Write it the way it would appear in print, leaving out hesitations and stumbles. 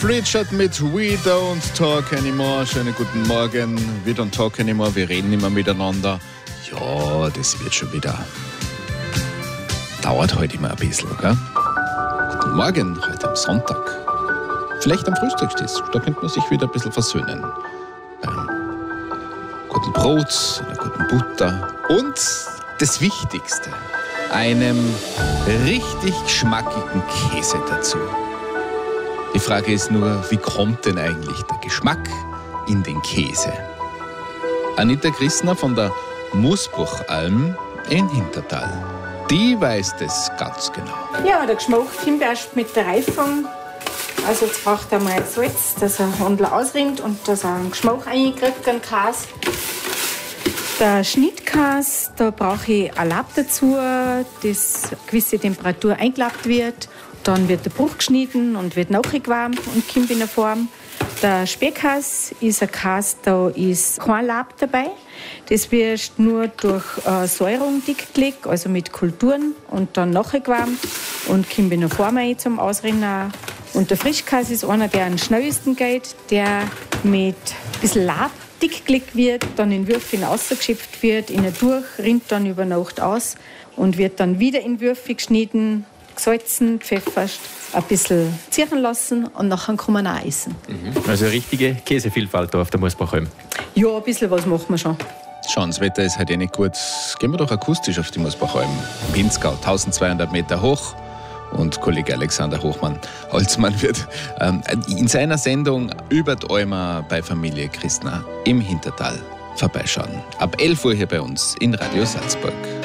Richard mit We Don't Talk Anymore. Schönen guten Morgen. We Don't Talk Anymore. Wir reden immer miteinander. Ja, das wird schon wieder. Dauert heute immer ein bisschen, gell? Guten Morgen, heute am Sonntag. Vielleicht am Frühstückstisch. Da könnte man sich wieder ein bisschen versöhnen. Beim guten Brot, einer guten Butter und das Wichtigste, einem richtig geschmackigen Käse dazu. Die Frage ist nur, wie kommt denn eigentlich der Geschmack in den Käse? Anita Christner von der Musbuchalm in Hintertal. Die weiß das ganz genau. Ja, der Geschmack kommt erst mit der Reifung. Also jetzt braucht er mal Salz, dass er Handel ausrinnt und dass er einen Geschmack reinkriegt, einen Käse. Der Schnittkäse, da brauche ich ein Lab dazu, das eine gewisse Temperatur eingelappt wird. Dann wird der Bruch geschnitten und wird nachgewärmt und kommt in eine Form. Der Speckkäse ist ein Käse, da ist kein Lab dabei. Das wird nur durch Säurung dickgelegt, also mit Kulturen und dann nachgewärmt und kommt in eine Form rein zum Ausrinnen. Und der Frischkäse ist einer, der am schnellsten geht, der mit ein bisschen Lab dickgelegt wird, dann in Würfel ausgeschöpft wird, innen durch, rinnt dann über Nacht aus und wird dann wieder in Würfel geschnitten, gesalzen, gepfeffert, ein bisschen ziehen lassen und nachher kann man auch essen. Also eine richtige Käsevielfalt da auf der Musbuchalm. Ja, ein bisschen was machen wir schon. Schauen, das Wetter ist heute nicht gut. Gehen wir doch akustisch auf die Musbuchalm. Pinzgau, 1200 Meter hoch. Und Kollege Alexander Holzmann wird in seiner Sendung über die Alma bei Familie Christner im Hintertal vorbeischauen. Ab 11 Uhr hier bei uns in Radio Salzburg.